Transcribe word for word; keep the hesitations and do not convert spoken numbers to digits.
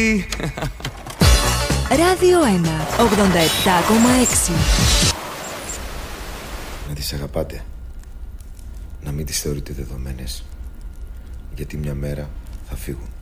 Ράδιο ένα, ογδόντα επτά κόμμα έξι. Να τις αγαπάτε. Να μην τις θεωρείτε δεδομένες. Γιατί μια μέρα θα φύγουν.